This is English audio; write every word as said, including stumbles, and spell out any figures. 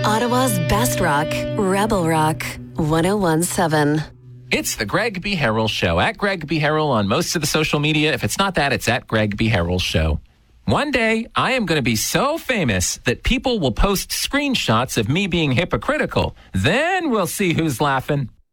Ottawa's best rock, Rebel Rock, one oh one point seven. It's the Greg B. Harrell Show. At Greg B. Harrell on most of the social media. If it's not that, it's at Greg B. Harrell Show. One day, I am going to be so famous that people will post screenshots of me being hypocritical. Then we'll see who's laughing.